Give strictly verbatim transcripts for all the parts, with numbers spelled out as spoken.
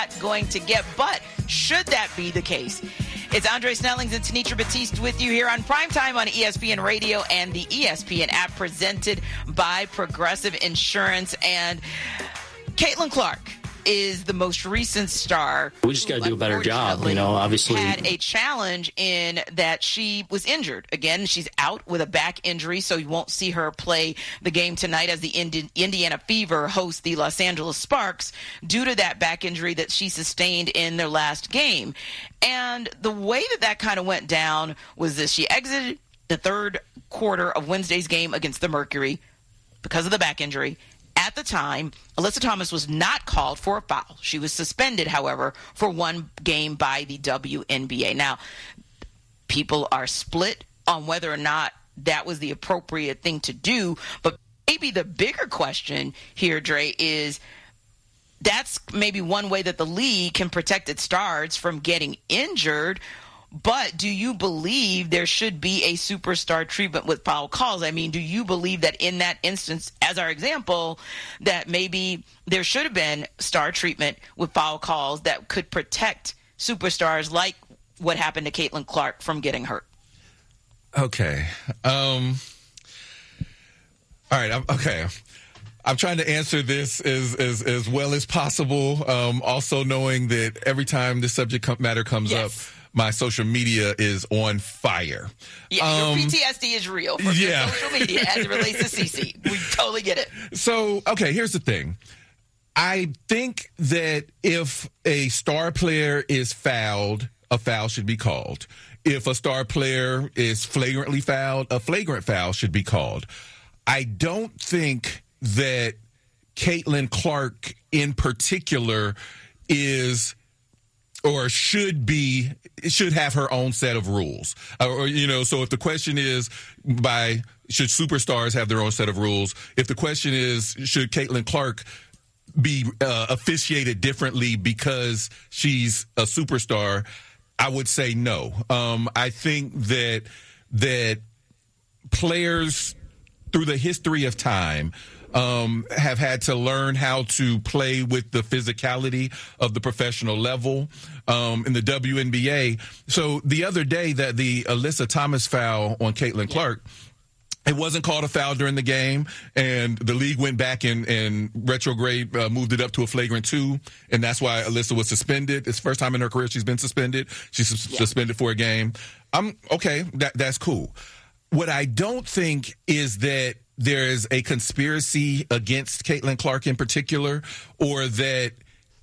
going to get. But should that be the case? It's Andre Snellings and Tanitra Batiste with you here on Primetime on E S P N Radio and the E S P N app, presented by Progressive Insurance. And Caitlin Clark is the most recent star. We just got to do a better job, you know, obviously. Had a challenge in that she was injured. Again, she's out with a back injury, so you won't see her play the game tonight as the Indi- Indiana Fever host the Los Angeles Sparks due to that back injury that she sustained in their last game. And the way that that kind of went down was this. She exited the third quarter of Wednesday's game against the Mercury because of the back injury. At the time, Alyssa Thomas was not called for a foul. She was suspended, however, for one game by the W N B A. Now, people are split on whether or not that was the appropriate thing to do, but maybe the bigger question here, Dre, is that's maybe one way that the league can protect its stars from getting injured. But do you believe there should be a superstar treatment with foul calls? I mean, do you believe that in that instance, as our example, that maybe there should have been star treatment with foul calls that could protect superstars like what happened to Caitlin Clark from getting hurt? Okay. Um, all right. I'm, okay. I'm trying to answer this as as, as well as possible, um, also knowing that every time this subject matter comes yes. up, my social media is on fire. Yeah, um, your P T S D is real from yeah. your social media as it relates to Cece. We totally get it. So, okay, here's the thing. I think that if a star player is fouled, a foul should be called. If a star player is flagrantly fouled, a flagrant foul should be called. I don't think that Caitlin Clark in particular is or should be, should have her own set of rules. Or, you know, so if the question is by, should superstars have their own set of rules? If the question is, should Caitlin Clark be uh, officiated differently because she's a superstar, I would say no. Um, I think that, that players through the history of time Um, have had to learn how to play with the physicality of the professional level um, in the W N B A. So the other day that the Alyssa Thomas foul on Caitlin yeah. Clark, it wasn't called a foul during the game, and the league went back and, and retrograde, uh, moved it up to a flagrant two, and that's why Alyssa was suspended. It's the first time in her career she's been suspended. She's su- yeah. suspended for a game. I'm okay. That that's cool. What I don't think is that there is a conspiracy against Caitlin Clark in particular, or that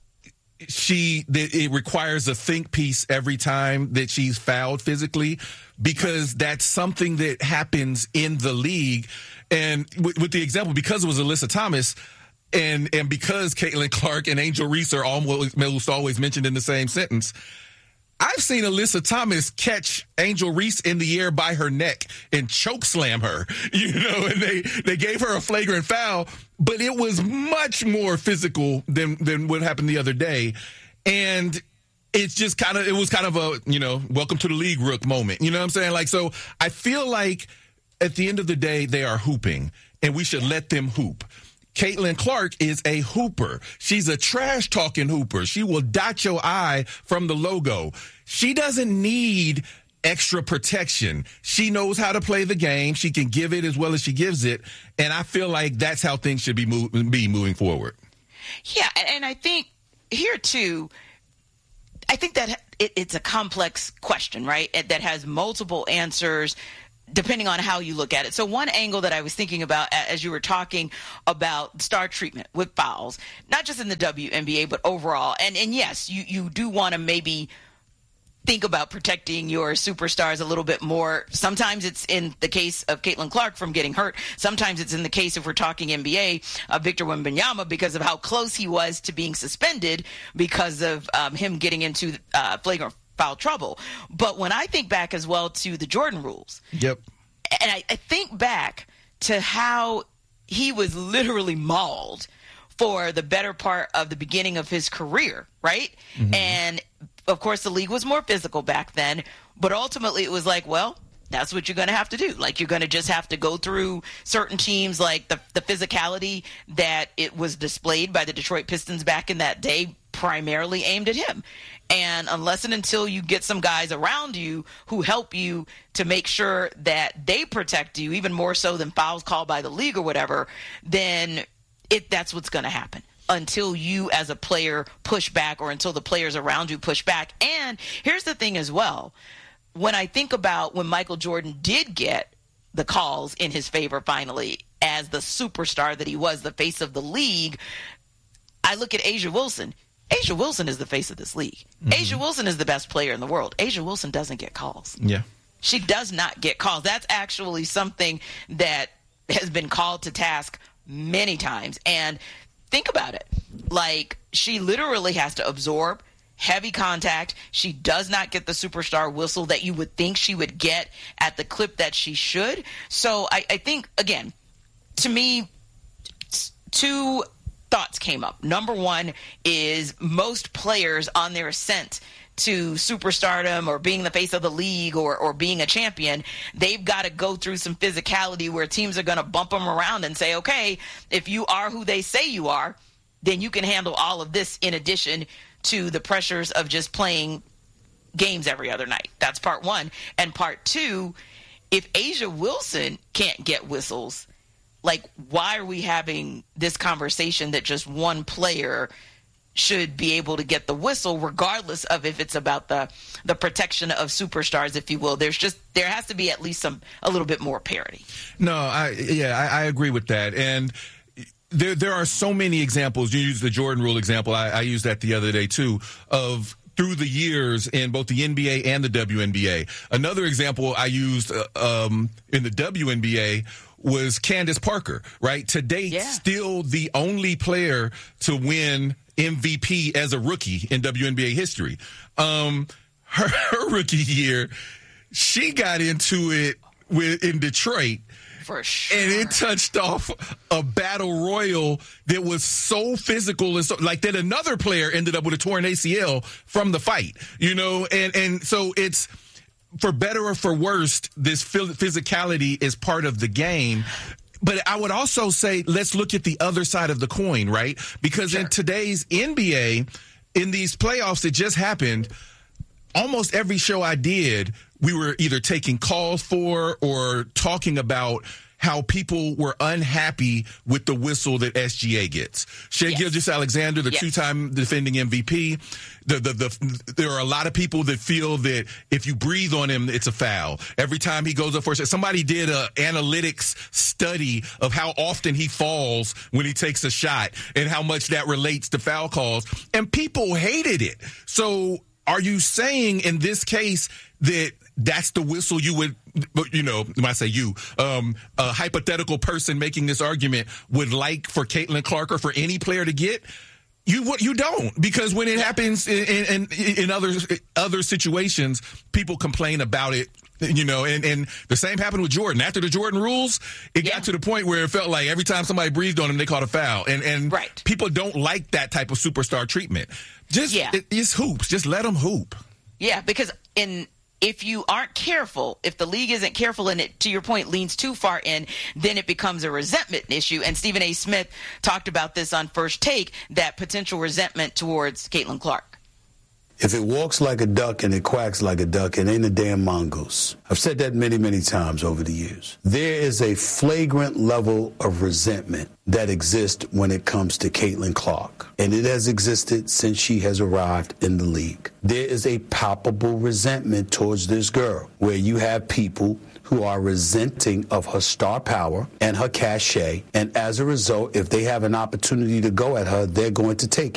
she that it requires a think piece every time that she's fouled physically, because that's something that happens in the league. And with, with the example, because it was Alyssa Thomas, and and because Caitlin Clark and Angel Reese are almost, almost always mentioned in the same sentence, I've seen Alyssa Thomas catch Angel Reese in the air by her neck and choke slam her, you know, and they, they gave her a flagrant foul, but it was much more physical than, than what happened the other day. And it's just kind of, it was kind of a, you know, welcome to the league, Rook moment. You know what I'm saying? Like, so I feel like at the end of the day, they are hooping and we should let them hoop. Caitlin Clark is a hooper. She's a trash-talking hooper. She will dot your I from the logo. She doesn't need extra protection. She knows how to play the game. She can give it as well as she gives it. And I feel like that's how things should be, move, be moving forward. Yeah, and I think here, too, I think that it, it's a complex question, right, that has multiple answers depending on how you look at it. So one angle that I was thinking about as you were talking about star treatment with fouls, not just in the W N B A, but overall. And, and yes, you, you do want to maybe think about protecting your superstars a little bit more. Sometimes it's in the case of Caitlin Clark from getting hurt. Sometimes it's in the case, if we're talking N B A, uh, Victor Wembanyama, because of how close he was to being suspended because of um, him getting into uh, flagrant foul trouble. But when I think back as well to the Jordan rules, yep, and I, I think back to how he was literally mauled for the better part of the beginning of his career, right? Mm-hmm. And of course, the league was more physical back then, but ultimately it was like, well, that's what you're going to have to do. Like, you're going to just have to go through certain teams, like the the physicality that it was displayed by the Detroit Pistons back in that day, primarily aimed at him. And unless and until you get some guys around you who help you to make sure that they protect you, even more so than fouls called by the league or whatever, then it that's what's going to happen until you as a player push back, or until the players around you push back. And here's the thing as well. When I think about when Michael Jordan did get the calls in his favor finally as the superstar that he was, the face of the league, I look at A'ja Wilson. A'ja Wilson is the face of this league. Mm-hmm. A'ja Wilson is the best player in the world. A'ja Wilson doesn't get calls. Yeah. She does not get calls. That's actually something that has been called to task many times. And think about it. Like, she literally has to absorb heavy contact. She does not get the superstar whistle that you would think she would get at the clip that she should. So I, I think, again, to me, two thoughts came up. Number one is most players on their ascent to superstardom or being the face of the league or, or being a champion, they've got to go through some physicality where teams are going to bump them around and say, okay, if you are who they say you are, then you can handle all of this in addition to the pressures of just playing games every other night. That's part one. And part two, if A'ja Wilson can't get whistles, like, why are we having this conversation that just one player should be able to get the whistle, regardless of if it's about the the protection of superstars, if you will? There's just there has to be at least some a little bit more parity. No, I yeah, I, I agree with that. And there there are so many examples. You use the Jordan Rule example. I, I used that the other day too, of through the years in both the N B A and the W N B A. Another example I used uh, um, in the W N B A was Candace Parker, right? To date, yeah. still the only player to win M V P as a rookie in W N B A history. Um, her, her rookie year, she got into it with in Detroit. For sure. And it touched off a battle royal that was so physical and so like that another player ended up with a torn A C L from the fight, you know, and, and so it's, for better or for worse, this physicality is part of the game. But I would also say, let's look at the other side of the coin, right? Because sure. in today's N B A, in these playoffs that just happened, almost every show I did, we were either taking calls for or talking about how people were unhappy with the whistle that S G A gets. Shai yes. Gilgeous-Alexander, the yes. two-time defending M V P, the, the, the, there are a lot of people that feel that if you breathe on him, it's a foul. Every time he goes up for a shot. Somebody did an analytics study of how often he falls when he takes a shot and how much that relates to foul calls. And people hated it. So are you saying in this case that that's the whistle you would, you know, when I say you, um, a hypothetical person making this argument would like for Caitlin Clark or for any player to get? You what you don't, because when it happens in, in, in other other situations, people complain about it, you know, and, and the same happened with Jordan. After the Jordan rules, it yeah. got to the point where it felt like every time somebody breathed on him, they caught a foul. And, and right. people don't like that type of superstar treatment. Just, yeah. it, it's hoops. Just let them hoop. Yeah, because in if you aren't careful, if the league isn't careful and it, to your point, leans too far in, then it becomes a resentment issue. And Stephen A. Smith talked about this on First Take, that potential resentment towards Caitlin Clark. If it walks like a duck and it quacks like a duck, it ain't a damn mongoose. I've said that many, many times over the years. There is a flagrant level of resentment that exists when it comes to Caitlin Clark, and it has existed since she has arrived in the league. There is a palpable resentment towards this girl, where you have people who are resenting of her star power and her cachet, and as a result, if they have an opportunity to go at her, they're going to take it.